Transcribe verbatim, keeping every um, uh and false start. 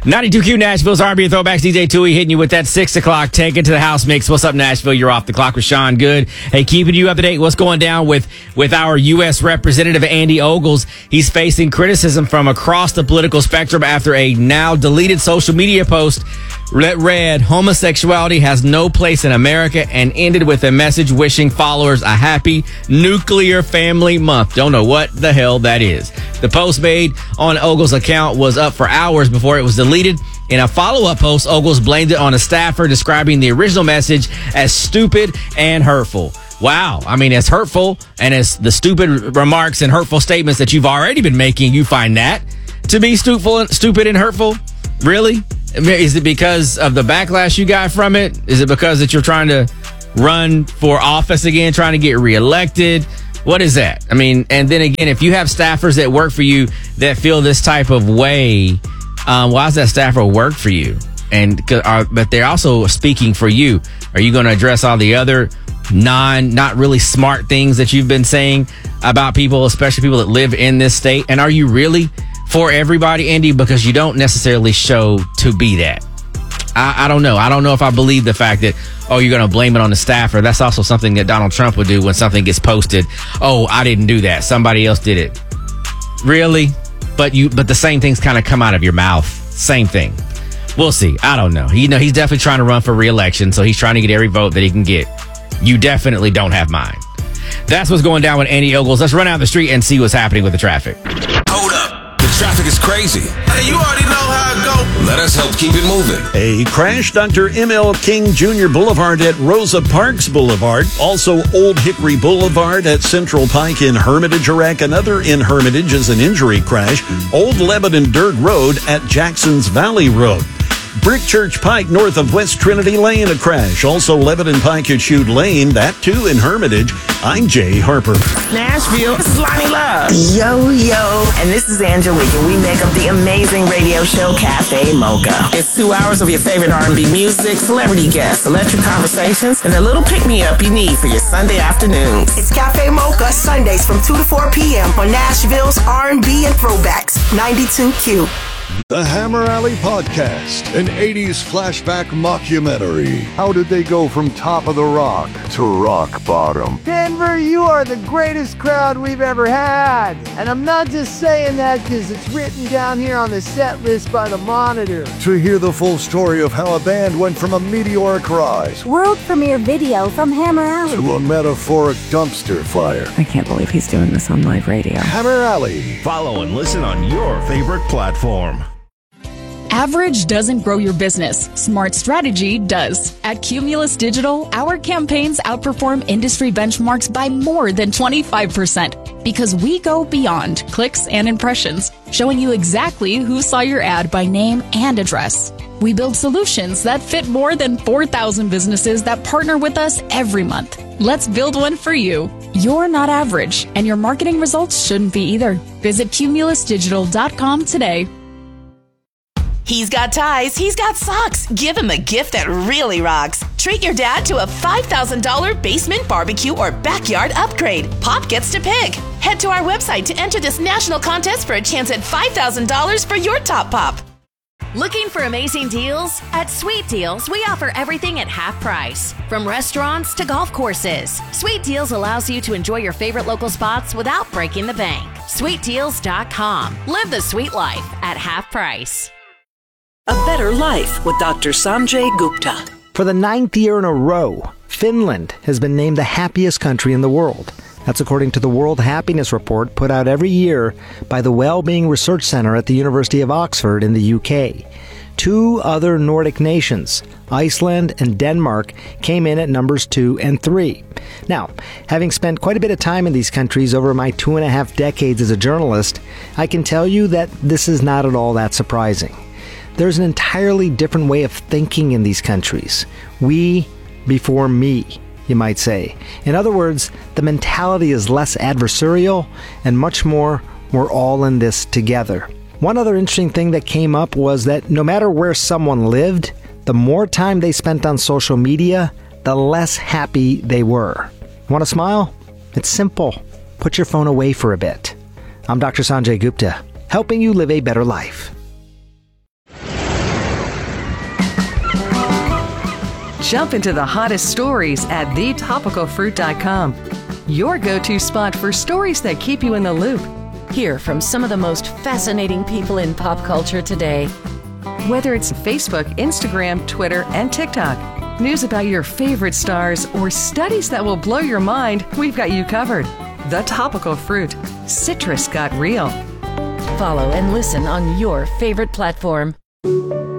ninety-two Q Nashville's R and B and Throwbacks. D J Tui hitting you with that six o'clock take into the house mix. What's up, Nashville? You're off the clock with Sean Good. Hey, keeping you up to date. What's going down with, with our U S Representative Andy Ogles? He's facing criticism from across the political spectrum after a now deleted social media post that read, homosexuality has no place in America, and ended with a message wishing followers a happy nuclear family month. Don't know what the hell that is. The post made on Ogles' account was up for hours before it was deleted. In a follow-up post, Ogles blamed it on a staffer, describing the original message as stupid and hurtful. Wow. I mean, as hurtful and as the stupid remarks and hurtful statements that you've already been making, you find that to be stupid, stupid and hurtful? Really? Is it because of the backlash you got from it? Is it because that you're trying to run for office again, trying to get reelected? What is that? I mean, and then again, if you have staffers that work for you that feel this type of way, um, why does that staffer work for you? And are, but they're also speaking for you. Are you going to address all the other non, not really smart things that you've been saying about people, especially people that live in this state? And are you really for everybody, Andy? Because you don't necessarily show to be that. I, I don't know. I don't know if I believe the fact that, oh, you're going to blame it on the staffer. That's also something that Donald Trump would do when something gets posted. Oh, I didn't do that. Somebody else did it. Really? But you, but the same things kind of come out of your mouth. Same thing. We'll see. I don't know. You know, he's definitely trying to run for re-election, so he's trying to get every vote that he can get. You definitely don't have mine. That's what's going down with Andy Ogles. Let's run out the street and see what's happening with the traffic. Hold up. The traffic is crazy. Hey, you already know how it go. Let us help keep it moving. A crash, Doctor M L King Junior Boulevard at Rosa Parks Boulevard. Also, Old Hickory Boulevard at Central Pike in Hermitage, Iraq. Another in Hermitage is an injury crash. Old Lebanon Dirt Road at Jackson's Valley Road. Brick Church Pike north of West Trinity Lane, a crash. Also, Lebanon Pike at Chute Lane, that too in Hermitage. I'm Jay Harper. Nashville, this is Lonnie Love. Yo, yo. And this is Angelique, and we make up the amazing radio show Cafe Mocha. It's two hours of your favorite R and B music, celebrity guests, electric conversations, and a little pick-me-up you need for your Sunday afternoons. It's Cafe Mocha, Sundays from two to four p.m. on Nashville's R and B and Throwbacks, ninety-two Q. The Hammer Alley Podcast, an eighties flashback mockumentary. How did they go from top of the rock to rock bottom? Denver, you are the greatest crowd we've ever had. And I'm not just saying that because it's written down here on the set list by the Monitor. To hear the full story of how a band went from a meteoric rise, world premiere video from Hammer Alley, to a metaphoric dumpster fire. I can't believe he's doing this on live radio. Hammer Alley. Follow and listen on your favorite platform. Average doesn't grow your business. Smart strategy does. At Cumulus Digital, our campaigns outperform industry benchmarks by more than twenty-five percent because we go beyond clicks and impressions, showing you exactly who saw your ad by name and address. We build solutions that fit more than four thousand businesses that partner with us every month. Let's build one for you. You're not average, and your marketing results shouldn't be either. Visit cumulus digital dot com today. He's got ties, he's got socks. Give him a gift that really rocks. Treat your dad to a five thousand dollars basement barbecue or backyard upgrade. Pop gets to pick. Head to our website to enter this national contest for a chance at five thousand dollars for your top pop. Looking for amazing deals? At Sweet Deals, we offer everything at half price. From restaurants to golf courses, Sweet Deals allows you to enjoy your favorite local spots without breaking the bank. sweet deals dot com. Live the sweet life at half price. A Better Life with Doctor Sanjay Gupta. For the ninth year in a row, Finland has been named the happiest country in the world. That's according to the World Happiness Report put out every year by the Wellbeing Research Center at the University of Oxford in the U K. Two other Nordic nations, Iceland and Denmark, came in at numbers two and three. Now, having spent quite a bit of time in these countries over my two and a half decades as a journalist, I can tell you that this is not at all that surprising. There's an entirely different way of thinking in these countries. We before me, you might say. In other words, the mentality is less adversarial and much more, we're all in this together. One other interesting thing that came up was that no matter where someone lived, the more time they spent on social media, the less happy they were. Want to smile? It's simple. Put your phone away for a bit. I'm Doctor Sanjay Gupta, helping you live a better life. Jump into the hottest stories at the topical fruit dot com. Your go-to spot for stories that keep you in the loop. Hear from some of the most fascinating people in pop culture today. Whether it's Facebook, Instagram, Twitter, and TikTok, news about your favorite stars, or studies that will blow your mind, we've got you covered. The Topical Fruit. Citrus got real. Follow and listen on your favorite platform.